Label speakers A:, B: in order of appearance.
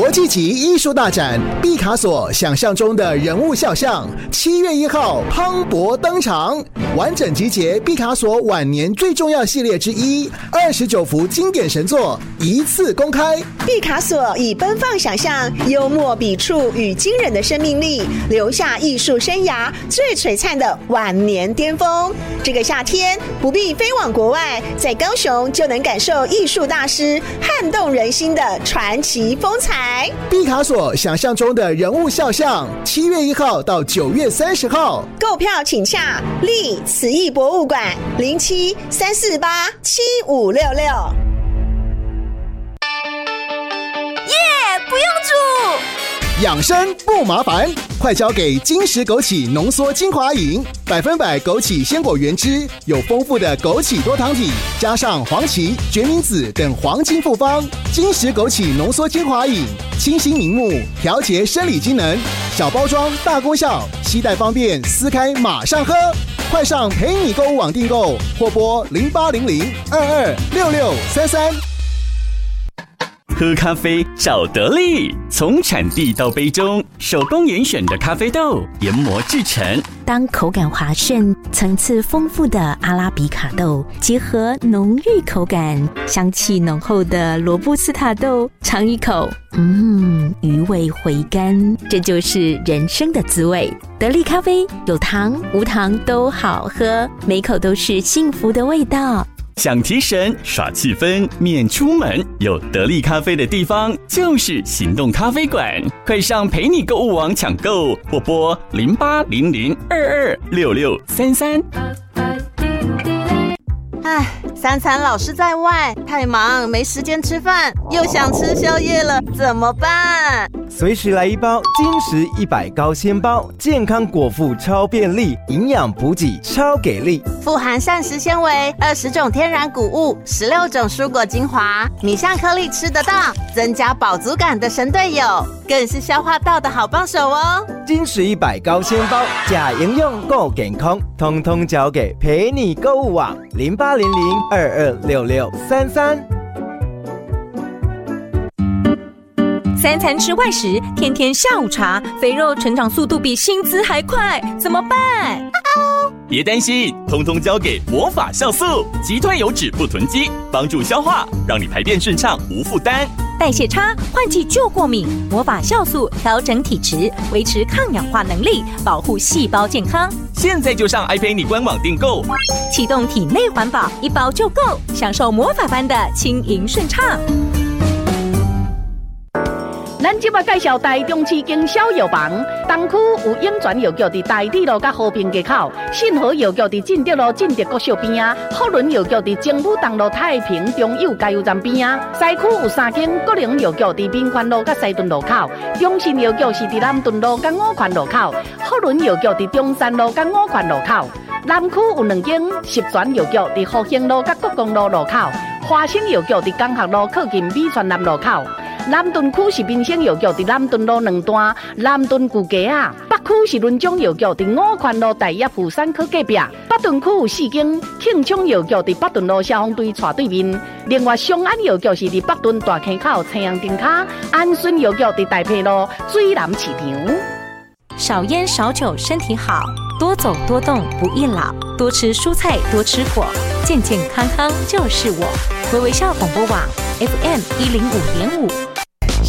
A: 国际级艺术大展毕卡索想象中的人物肖像7月1号磅礴登场，完整集结毕卡索晚年最重要系列之一29幅经典神作一次公开。
B: 毕卡索以奔放想象、幽默笔触与惊人的生命力，留下艺术生涯最璀璨的晚年巅峰。这个夏天不必飞往国外，在高雄就能感受艺术大师撼动人心的传奇风采。
A: 毕卡索想象中的人物肖像7月1号到9月30号，
B: 购票请洽立慈艺博物馆07-348-7566。
C: 不用煮，
A: 养生不麻烦，快交给金石枸杞浓缩精华饮，100%枸杞鲜果原汁，有丰富的枸杞多糖体，加上黄芪、决明子等黄金复方。金石枸杞浓缩精华饮，清新明目，调节生理机能，小包装大功效，携带方便，撕开马上喝。快上陪你购物网订购，或拨0800-226633。
D: 喝咖啡找得力，从产地到杯中，手工严选的咖啡豆研磨制成。
C: 当口感滑顺、层次丰富的阿拉比卡豆结合浓郁口感、香气浓厚的罗布斯塔豆，尝一口，余味回甘，这就是人生的滋味。得力咖啡有糖无糖都好喝，每口都是幸福的味道。
D: 想提神耍气氛免出门，有得力咖啡的地方就是行动咖啡馆，快上陪你购物网抢购，或拨0800226633。
E: 三餐老是在外，太忙没时间吃饭，又想吃宵夜了，怎么办？
F: 随时来一包金石100高纤包，健康果腹超便利，营养补给超给力，
E: 富含膳食纤维、20种天然谷物、16种蔬果精华，米香颗粒吃得到，增加饱足感的神队友，更是消化道的好帮手哦。
F: 金石100高纤包，假营养够健康，通通交给陪你购物网0800226633。
G: 3餐吃外食，天天下午茶，肥肉成长速度比薪资还快，怎么办？
D: 别担心，通通交给魔法酵素，击退油脂不囤积，帮助消化，让你排便顺畅无负担。
G: 代谢差，换季就过敏，魔法酵素调整体质，维持抗氧化能力，保护细胞健康。
D: 现在就上iPay你官网订购，
G: 启动体内环保，1包就够，享受魔法般的轻盈顺畅。
H: 咱即摆介绍台中市经销药房，东区有永泉药局伫台铁路甲和平街口，信和药局伫进德路进德国小边啊，福伦药局伫政府东路太平中友加油站边啊，西区有3间国营药局伫民权路甲西屯路口，中信药局是伫南屯路甲五权路口，福伦药局伫中山路甲五权路口，南区有2间十全药局伫福兴路甲国公路路口，华兴药局伫江学路靠近美泉南路口。南屯区是民生药局伫南屯路2段南屯旧街啊，北区是伦中药局伫五权路大业富山科隔壁，北屯区有4间庆昌药局伫北屯路消防队斜对面，另外松安药局是伫北屯大坑口青阳灯卡，安顺药局伫大埔路水南市场。
G: 少烟少酒身体好，多走多动不易老，多吃蔬菜多吃果，健健康康就是我。微微笑广播网 FM105.5。